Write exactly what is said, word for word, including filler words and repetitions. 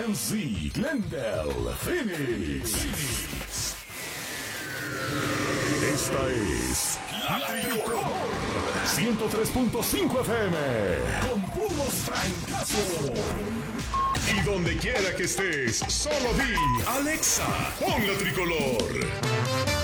Z, Glendale, Phoenix. Esta es La Tricolor ciento tres punto cinco F M con puros francazos. Y donde quiera que estés, solo di Alexa, pon La Tricolor.